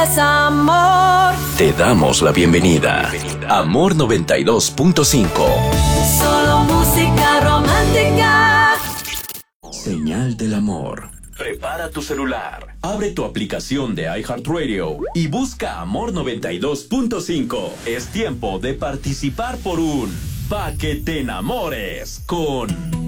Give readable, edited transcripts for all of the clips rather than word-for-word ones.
Es amor. Te damos la bienvenida. Amor 92.5. Solo música romántica. Señal del amor. Prepara tu celular, abre tu aplicación de iHeartRadio y busca Amor 92.5. Es tiempo de participar por un Pa' que te enamores con...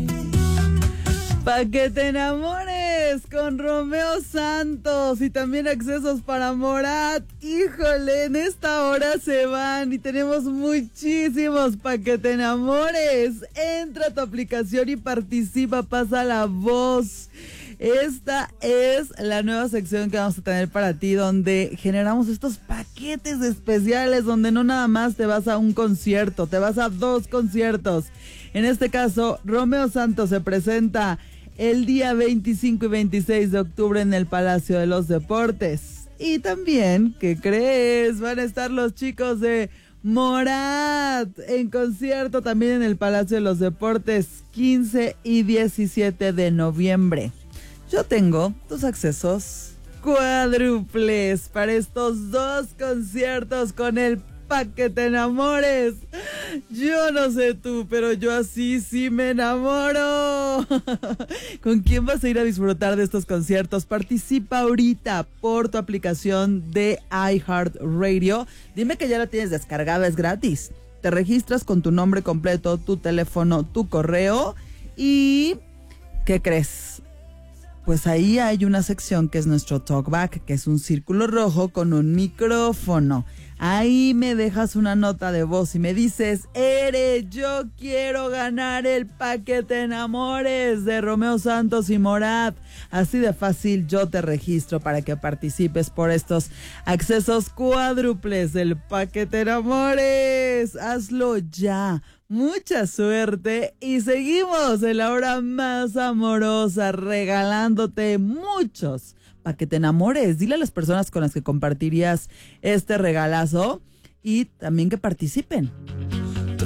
Pa' que te enamores con Romeo Santos y también accesos para Morat. Híjole, en esta hora se van y tenemos muchísimos pa' que te enamores. Entra a tu aplicación y participa, pasa la voz. Esta es la nueva sección que vamos a tener para ti, donde generamos estos paquetes especiales, donde no nada más te vas a un concierto, te vas a 2 conciertos. En este caso, Romeo Santos se presenta el día 25 y 26 de octubre en el Palacio de los Deportes. Y también, ¿qué crees? Van a estar los chicos de Morat en concierto también en el Palacio de los Deportes, 15 y 17 de noviembre. Yo tengo tus accesos cuádruples para estos 2 conciertos con el Pa' que te enamores. Yo no sé tú, pero yo así sí me enamoro. ¿Con quién vas a ir a disfrutar de estos conciertos? Participa ahorita por tu aplicación de iHeartRadio. Dime que ya la tienes descargada, es gratis. Te registras con tu nombre completo, tu teléfono, tu correo y... ¿qué crees? Pues ahí hay una sección que es nuestro talkback, que es un círculo rojo con un micrófono. Ahí me dejas una nota de voz y me dices, yo quiero ganar el Pa' que te enamores de Romeo Santos y Morat. Así de fácil yo te registro para que participes por estos accesos cuádruples del Pa' que te enamores. Hazlo ya. Mucha suerte y seguimos en la hora más amorosa regalándote muchos para que te enamores. Dile a las personas con las que compartirías este regalazo y también que participen.